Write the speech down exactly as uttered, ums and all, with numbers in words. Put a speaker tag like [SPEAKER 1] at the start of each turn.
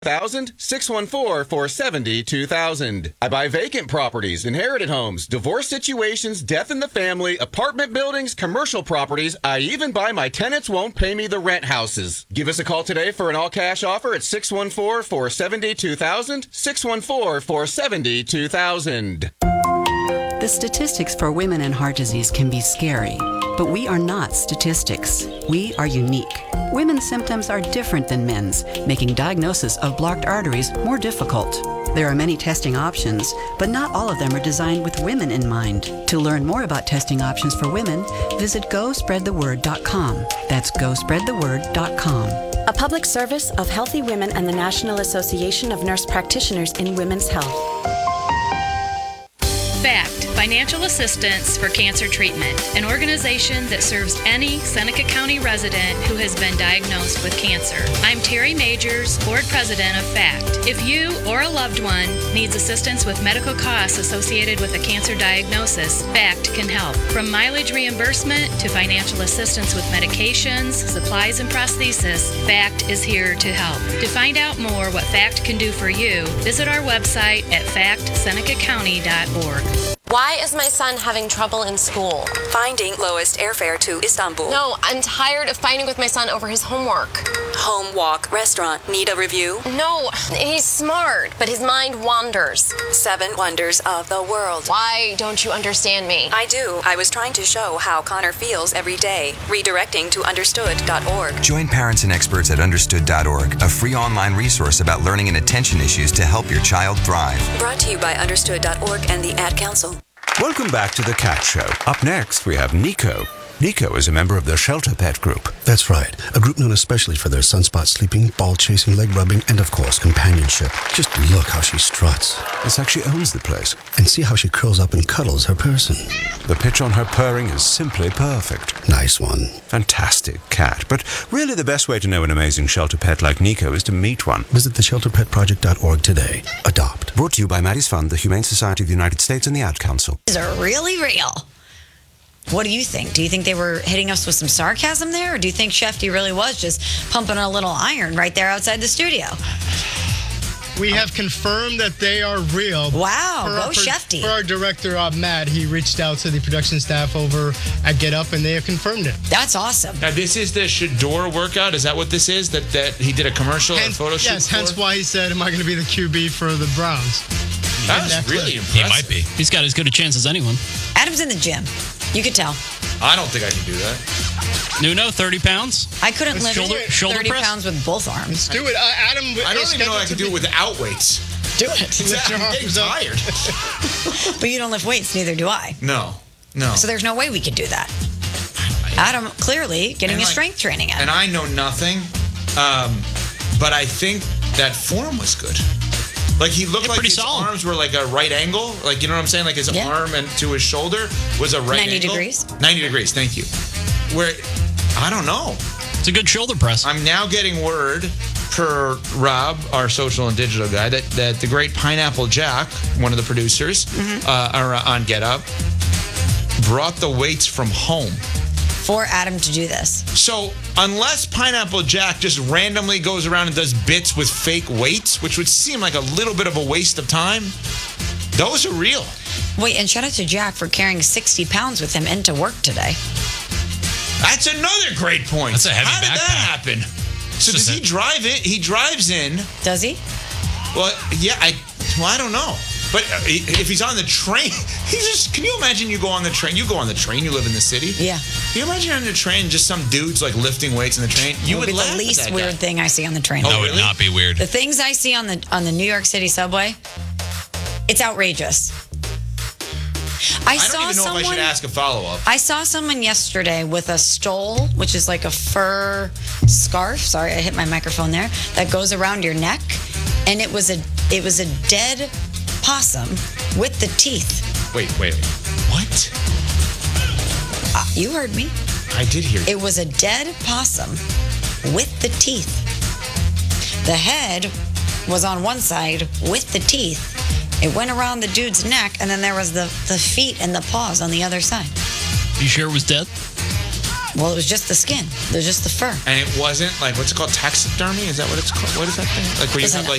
[SPEAKER 1] thousand, six one four, four seven zero, two thousand. I buy vacant properties, inherited homes, divorce situations, death in the family, apartment buildings, commercial properties. I even buy my tenants won't pay me the rent houses. Give us a call today for an all-cash offer at six one four, four seven zero, two thousand, six one four, four seven zero, two thousand.
[SPEAKER 2] The statistics for women and heart disease can be scary, but we are not statistics. We are unique. Women's symptoms are different than men's, making diagnosis of blocked arteries more difficult. There are many testing options, but not all of them are designed with women in mind. To learn more about testing options for women, visit go spread the word dot com. That's go spread the word dot com.
[SPEAKER 3] A public service of Healthy Women and the National Association of Nurse Practitioners in Women's Health.
[SPEAKER 4] FACT, Financial Assistance for Cancer Treatment, an organization that serves any Seneca County resident who has been diagnosed with cancer. I'm Terry Majors, Board President of FACT. If you or a loved one needs assistance with medical costs associated with a cancer diagnosis, FACT can help. From mileage reimbursement to financial assistance with medications, supplies, and prosthesis, FACT is here to help. To find out more what FACT can do for you, visit our website at fact seneca county dot org.
[SPEAKER 5] Why is my son having trouble in school?
[SPEAKER 6] Finding lowest airfare to Istanbul.
[SPEAKER 5] No, I'm tired of fighting with my son over his homework.
[SPEAKER 6] Home, walk, restaurant. Need a review?
[SPEAKER 5] No, he's smart, but his mind wanders.
[SPEAKER 6] Seven wonders of the world.
[SPEAKER 5] Why don't you understand me?
[SPEAKER 6] I do. I was trying to show how Connor feels every day. Redirecting to understood dot org.
[SPEAKER 7] Join parents and experts at understood dot org, a free online resource about learning and attention issues to help your child thrive.
[SPEAKER 6] Brought to you by understood dot org and the Ad Council.
[SPEAKER 8] Welcome back to The Cat Show. Up next, we have Nico. Nico is a member of the Shelter Pet Group.
[SPEAKER 9] That's right. A group known especially for their sunspot sleeping, ball chasing, leg rubbing, and of course, companionship. Just look how she struts.
[SPEAKER 8] It's like she owns the place.
[SPEAKER 9] And see how she curls up and cuddles her person.
[SPEAKER 8] The pitch on her purring is simply perfect.
[SPEAKER 9] Nice one.
[SPEAKER 8] Fantastic cat. But really the best way to know an amazing shelter pet like Nico is to meet one.
[SPEAKER 9] Visit the shelter pet project dot org today. Adopt.
[SPEAKER 8] Brought to you by Maddie's Fund, the Humane Society of the United States, and the Ad Council.
[SPEAKER 10] These are really real. What do you think? Do you think they were hitting us with some sarcasm there? Or do you think Shefty really was just pumping a little iron right there outside the studio?
[SPEAKER 11] We have confirmed that they are real.
[SPEAKER 10] Wow,
[SPEAKER 11] for
[SPEAKER 10] go
[SPEAKER 11] our,
[SPEAKER 10] Shefty.
[SPEAKER 11] For our director, uh, Matt, he reached out to the production staff over at Get Up, and they have confirmed it.
[SPEAKER 10] That's awesome.
[SPEAKER 12] Now, this is the Shador workout? Is that what this is? That that he did a commercial
[SPEAKER 11] hence,
[SPEAKER 12] or photo shoot
[SPEAKER 11] Yes,
[SPEAKER 12] for?
[SPEAKER 11] hence why he said, am I going to be the Q B for the Browns?
[SPEAKER 12] That was
[SPEAKER 11] that
[SPEAKER 12] really
[SPEAKER 11] clip.
[SPEAKER 12] impressive.
[SPEAKER 13] He might be. He's got as good a chance as anyone.
[SPEAKER 10] Adam's in the gym. You could tell.
[SPEAKER 12] I don't think I can do that.
[SPEAKER 13] Nuno, thirty pounds?
[SPEAKER 10] I couldn't lift
[SPEAKER 13] shoulder, shoulder
[SPEAKER 10] thirty
[SPEAKER 13] press?
[SPEAKER 10] pounds with both arms.
[SPEAKER 11] Let's do it. Uh, Adam,
[SPEAKER 12] I don't even know I can do it without weights.
[SPEAKER 11] Do it. Lift your
[SPEAKER 12] I'm getting
[SPEAKER 11] arms up.
[SPEAKER 12] tired.
[SPEAKER 10] But you don't lift weights, neither do I.
[SPEAKER 12] No, no.
[SPEAKER 10] So there's no way we could do that. Adam, clearly getting
[SPEAKER 12] And
[SPEAKER 10] his
[SPEAKER 12] like-
[SPEAKER 10] strength training in.
[SPEAKER 12] And I know nothing, um, but I think that form was good. Like he looked
[SPEAKER 13] Yeah,
[SPEAKER 12] like
[SPEAKER 13] pretty
[SPEAKER 12] his
[SPEAKER 13] solid.
[SPEAKER 12] arms were like a right angle. Like, you know what I'm saying? Like his
[SPEAKER 10] Yeah.
[SPEAKER 12] arm and to his shoulder was a right
[SPEAKER 10] ninety
[SPEAKER 12] angle.
[SPEAKER 10] degrees.
[SPEAKER 12] ninety degrees, thank you. Where, I don't know.
[SPEAKER 13] It's a good shoulder press.
[SPEAKER 12] I'm now getting word per Rob, our social and digital guy, that, that the great Pineapple Jack, one of the producers
[SPEAKER 10] Mm-hmm.
[SPEAKER 12] uh, are, uh, on Get Up, brought the weights from home.
[SPEAKER 10] For Adam to do this.
[SPEAKER 12] So unless Pineapple Jack just randomly goes around and does bits with fake weights, which would seem like a little bit of a waste of time, those are real.
[SPEAKER 10] Wait, and shout out to Jack for carrying sixty pounds with him into work today.
[SPEAKER 12] That's another great point.
[SPEAKER 13] That's a heavy
[SPEAKER 12] How did
[SPEAKER 13] backpack.
[SPEAKER 12] that happen? So does
[SPEAKER 13] just
[SPEAKER 12] he
[SPEAKER 13] a-
[SPEAKER 12] drive in? He drives in.
[SPEAKER 10] Does he?
[SPEAKER 12] Well, yeah, I well, I don't know. But uh, if he's on the train, he just, can you imagine you go on the train? You go on the train, you live in the city.
[SPEAKER 10] Yeah.
[SPEAKER 12] Can you imagine on the train just some dudes like lifting weights in the train? You
[SPEAKER 10] It
[SPEAKER 12] would
[SPEAKER 10] would be
[SPEAKER 12] laugh
[SPEAKER 10] the
[SPEAKER 12] at
[SPEAKER 10] least
[SPEAKER 12] that
[SPEAKER 10] weird
[SPEAKER 12] guy.
[SPEAKER 10] thing I see on the train.
[SPEAKER 12] Oh,
[SPEAKER 13] that would
[SPEAKER 12] really?
[SPEAKER 13] not be weird.
[SPEAKER 10] The things I see on the on the New York City subway, it's outrageous. I,
[SPEAKER 12] I
[SPEAKER 10] saw
[SPEAKER 12] don't even know
[SPEAKER 10] someone.
[SPEAKER 12] if I should ask a follow-up.
[SPEAKER 10] I saw someone yesterday with a stole, which is like a fur scarf. Sorry, I hit my microphone there. That goes around your neck, and it was a it was a dead possum with the teeth.
[SPEAKER 12] Wait, wait. What?
[SPEAKER 10] Uh, you heard me.
[SPEAKER 12] I did hear you.
[SPEAKER 10] It was a dead possum with the teeth. The head was on one side with the teeth. It went around the dude's neck, and then there was the, the feet and the paws on the other side.
[SPEAKER 13] You sure it was dead?
[SPEAKER 10] Well, it was just the skin. It was just the fur.
[SPEAKER 12] And it wasn't like, what's it called? Taxidermy? Is that what it's called? What is that thing? Like where you
[SPEAKER 10] Listen,
[SPEAKER 12] have like